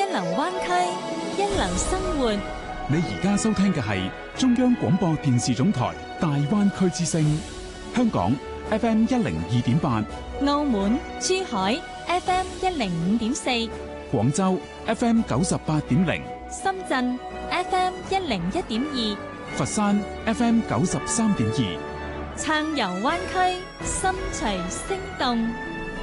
流灣區，一流生活。 你而家收聽嘅係中央廣播電視總台大灣區之聲，香港 FM 102.8， 澳門、珠海 FM 105.4， 廣州 FM 98.0， 深圳 FM 101.2， 佛山 FM 93.2， 暢遊灣區，心隨聲動。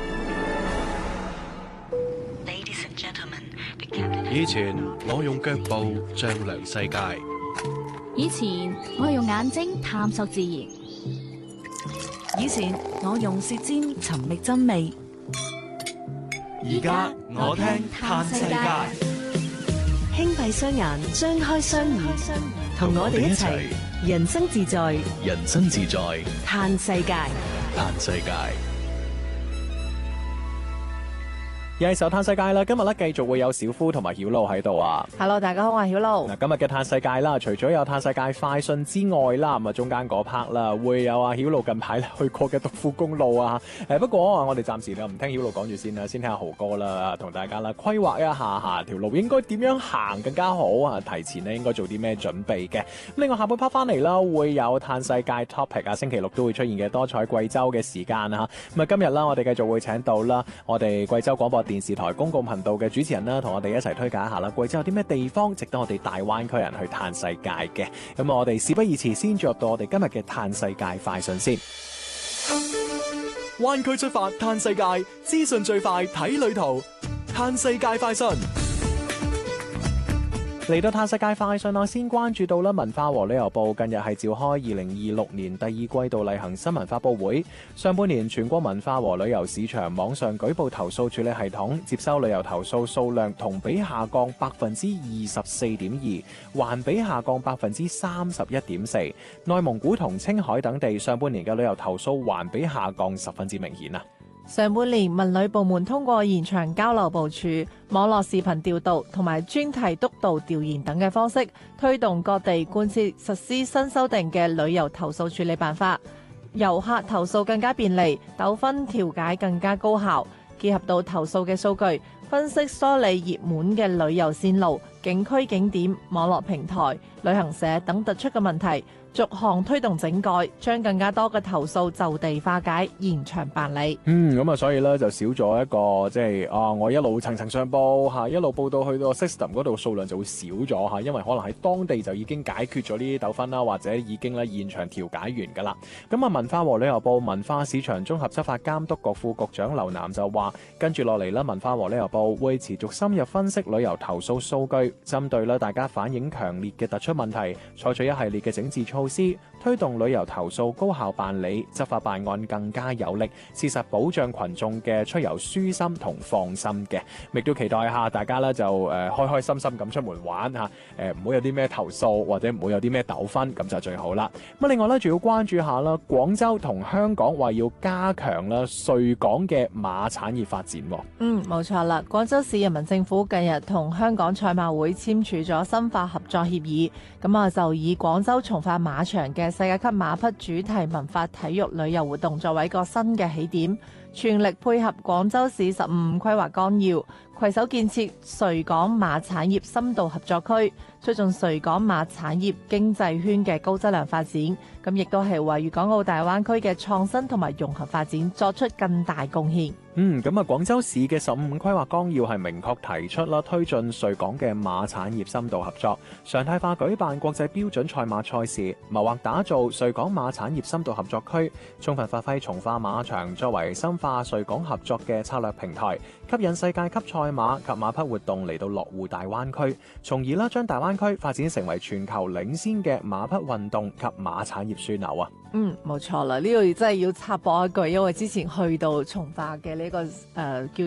以前我用腳步丈量世界， 以前我用眼睛探索自然， 以前我用舌尖尋覓真味， 而家我聽嘆世界。 輕閉雙眼，張開雙耳，同我哋一齊人生自在， 人生自在嘆世界， 嘆世界。 又係時候嘆世界啦！今日咧繼續會有小夫同埋曉露喺度啊。 Hello， 大家好，我係曉露。 嗱，今日嘅嘆世界啦，除咗有嘆世界快訊之外啦，咁啊中間嗰 part 啦，會有啊曉露近排去過嘅獨富公路啊。不過我哋暫時就唔聽曉露講住先啦，先聽下豪哥啦，同大家啦規劃一下條路應該點樣行更加好啊！提前咧應該做啲咩準備嘅？咁另外下半 part 翻嚟啦，會有嘆世界 topic 啊，星期六都會出現嘅多彩貴州嘅時間啊。咁啊今日啦，我哋繼續會請到啦，我哋貴州廣播電視台公共頻道嘅主持人啦，同我哋一齊推介一下啦，貴州有啲咩地方值得我哋大灣區人去嘆世界嘅？咁我哋事不宜遲，先進入到我哋今日嘅嘆世界快訊先。 灣區出發嘆世界，資訊最快睇旅途，嘆世界快訊。 嚟到嘆世界快訊，我先關注到啦，文化和旅遊部近日係召開2026年第二季度例行新聞發佈會。上半年全國文化和旅遊市場網上舉報投訴處理系統接收旅遊投訴數量同比下降24.2%，環比下降31.4%。內蒙古同青海等地上半年嘅旅遊投訴環比下降十分之明顯啊！ 上半年文旅部門通過現場交流部署、網絡視頻調度同埋專題督導調研等嘅方式，推動各地貫徹實施新修訂嘅旅遊投訴處理辦法，遊客投訴更加便利，糾紛調解更加高效。結合到投訴嘅數據，分析梳理熱門嘅旅遊線路、景區景點、網絡平台、旅行社等突出嘅問題，逐項推動整改，將更加多嘅投訴就地化解，現場辦理。 咁啊，所以咧就少咗一個即係我一路層層上報嚇，一路報到去到 system 嗰度數量就會少咗嚇，因為可能喺當地就已經解決咗呢啲糾紛啦，或者已經咧現場調解完㗎啦。咁啊，文化和旅遊部文化市場綜合執法監督局副局長劉南就話，跟住落嚟啦，文化和旅遊部會持續深入分析旅遊投訴數據，針對咧大家反映強烈嘅突出問題，採取一系列嘅整治措施，推動旅遊投訴高效辦理，執法辦案更加有力，切實保障群眾嘅出遊舒心同放心嘅。亦都期待下大家咧就開開心心咁出門玩嚇，唔好有啲咩投訴或者唔好有啲咩糾紛，咁就最好啦。咁另外咧，仲要關注下啦，廣州同香港話要加強啦穗港嘅馬產業發展。 冇錯啦，廣州市人民政府近日同香港賽馬會簽署咗深化合作協議，咁啊就以廣州從化馬場嘅世界級馬匹主題文化體育旅遊活動作為一個新嘅起點，全力配合廣州市15規劃綱要，攜手建設穗港馬產業深度合作區，促進穗港馬產業經濟圈嘅高質量發展，咁亦都係為粵港澳大灣區嘅創新同埋融合發展作出更大貢獻。 咁啊，廣州市嘅15規劃綱要係明確提出啦，推進穗港嘅馬產業深度合作，常態化舉辦國際標準賽馬賽事，謀劃打造穗港馬產業深度合作區，充分發揮從化馬場作為深化穗港合作嘅策略平台，吸引世界級賽馬及馬匹活動嚟到落戶大灣區，從而啦將大灣區發展成為全球領先嘅馬匹運動及馬產業樞紐啊！ 冇錯啦，呢度真係要插播一句，因為之前去到從化嘅呢個叫